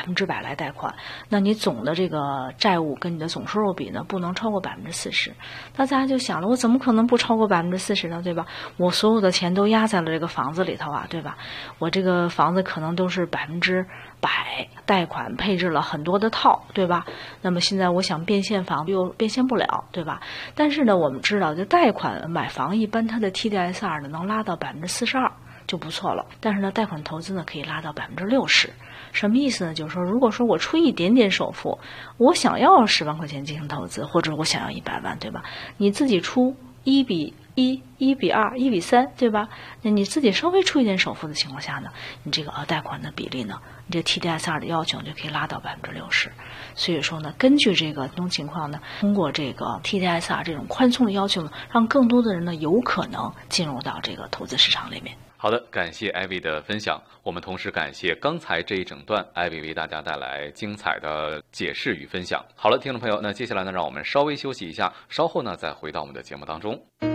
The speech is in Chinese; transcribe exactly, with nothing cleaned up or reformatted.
分之百来贷款，那你总的这个债务跟你的总收入比呢，不能超过百分之四十。大家就想了，我怎么可能不超过百分之四十呢？对吧？我所有的钱都压在了这个房子里头啊，对吧？我这个房子可能都是百分之百贷款配置了很多的套，对吧？那么现在我想变现房又变现不了，对吧？但是呢，我们知道，就贷款买房一般它的 T D S R 呢能拉到百分之四十二就不错了，但是呢，贷款投资呢可以拉到百分之六十。什么意思呢？就是说，如果说我出一点点首付，我想要十万块钱进行投资，或者我想要一百万，对吧？你自己出一比一、一比二、一比三，对吧？那你自己稍微出一点首付的情况下呢，你这个呃贷款的比例呢，你这 T D S R 的要求就可以拉到百分之六十。所以说呢，根据这个种情况呢，通过这个 T D S R 这种宽松的要求呢，让更多的人呢有可能进入到这个投资市场里面。 好的，感谢艾薇的分享。我们同时感谢刚才这一整段艾薇为大家带来精彩的解释与分享。好了，听众朋友，那接下来呢，让我们稍微休息一下，稍后呢再回到我们的节目当中。